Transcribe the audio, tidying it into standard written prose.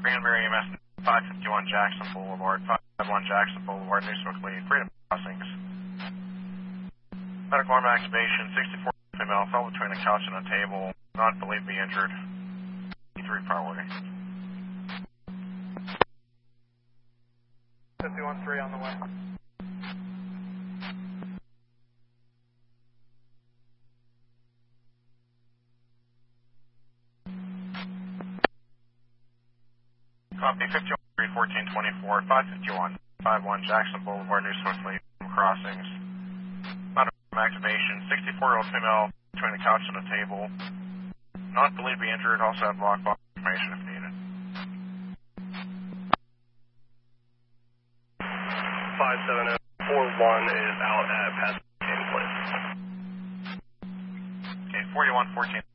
Granbury EMS 551 Jackson Boulevard, 551 Jackson Boulevard, New Swiftly, Freedom Crossings. Medical arm activation, 64 female, fell between a couch and a table, not believed to be injured. E3 priority. 51-3 on the way. Copy 51-3-1424, 551, 51 Jackson Boulevard, New Swiftly, crossings. Medical arm activation, 64-year-old female between a couch and a table, not believed to be injured, also have block box information if needed. 57041 is out at Pasadena Place. Okay, 41-14.